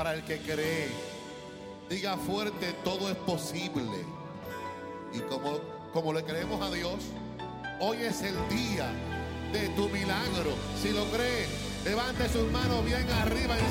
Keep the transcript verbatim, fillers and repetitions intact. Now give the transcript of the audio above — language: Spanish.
para el que cree. Diga fuerte, todo es posible. Y como, como le creemos a Dios, hoy es el día de tu milagro. Si lo cree, levante sus manos bien arriba.